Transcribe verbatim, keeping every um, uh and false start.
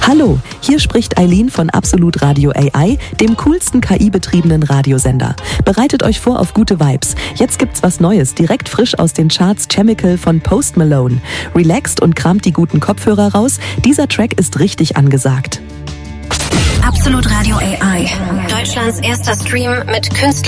Hallo, hier spricht Eileen von Absolut Radio A I, dem coolsten K I-betriebenen Radiosender. Bereitet euch vor auf gute Vibes. Jetzt gibt's was Neues, direkt frisch aus den Charts Chemical von Post Malone. Relaxt und kramt die guten Kopfhörer raus. Dieser Track ist richtig angesagt. Absolut Radio A I, Deutschlands erster Stream mit künstlicher